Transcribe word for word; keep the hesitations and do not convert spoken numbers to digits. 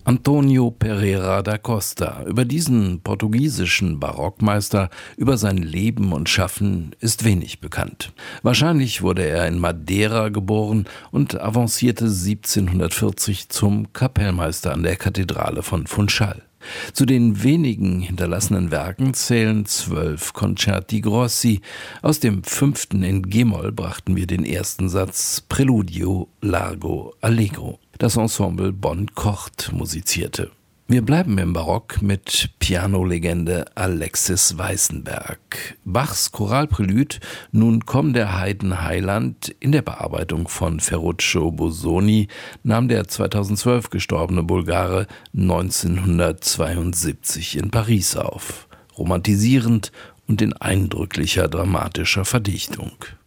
Antonio Pereira da Costa. Über diesen portugiesischen Barockmeister, über sein Leben und Schaffen ist wenig bekannt. Wahrscheinlich wurde er in Madeira geboren und avancierte siebzehnhundertvierzig zum Kapellmeister an der Kathedrale von Funchal. Zu den wenigen hinterlassenen Werken zählen zwölf Concerti Grossi. Aus dem fünften in G-Moll brachten wir den ersten Satz Preludio Largo Allegro. Das Ensemble Bonn-Kocht musizierte. Wir bleiben im Barock mit Pianolegende Alexis Weissenberg. Bachs Choralprelude Nun komm der Heiden Heiland in der Bearbeitung von Ferruccio Busoni nahm der zweitausendzwölf gestorbene Bulgare neunzehnhundertzweiundsiebzig in Paris auf. Romantisierend und in eindrücklicher dramatischer Verdichtung.